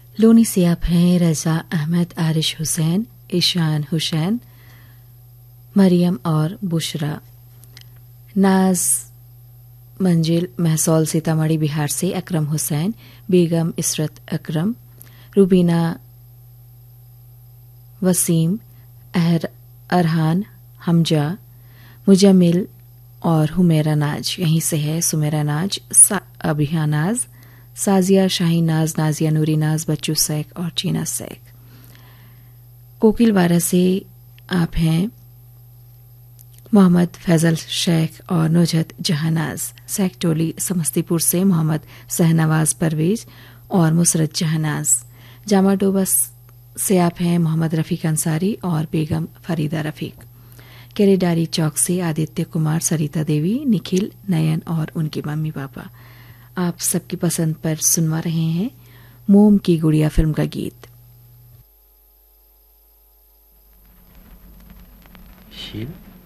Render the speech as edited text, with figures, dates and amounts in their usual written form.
लोनी से आप हैं रजा अहमद, आरिश हुसैन, ईशान हुसैन, मरियम और बुशरा। नाज मंजिल महसौल सीतामढ़ी बिहार से अकरम हुसैन, बेगम इसरत अकरम, रुबीना वसीम, अरहान हमजा, मुजम्मिल और हुमेरा नाज। यहीं से है सुमेरा नाज, अबिहा नाज, साजिया शाही नाज, नाजिया नूरी नाज, बच्चू सैक और चीना सैक। कोकिलवारा से आप हैं मोहम्मद फैजल शेख और नुजहत जहानाज। सैक टोली समस्तीपुर से मोहम्मद सहनवाज परवेज और मुसरत जहानाज। जामाडोबा से आप हैं मोहम्मद रफीक अंसारी और बेगम फरीदा रफीक। केरेडारी चौक से आदित्य कुमार, सरिता देवी, निखिल, नयन और उनके मम्मी पापा। आप सबकी पसंद पर सुनवा रहे हैं मोम की गुड़िया फिल्म का गीत। शील